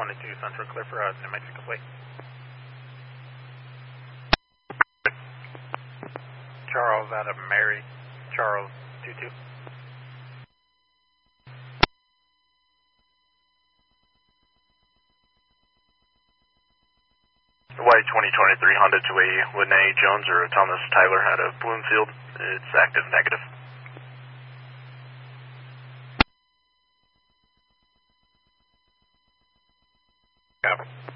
22 Central, clear for New Mexico Way. Charles out of Mary, Charles 22. White 2023 Honda to a Lene Jones or a Thomas Tyler out of Bloomfield. It's active negative. Copy.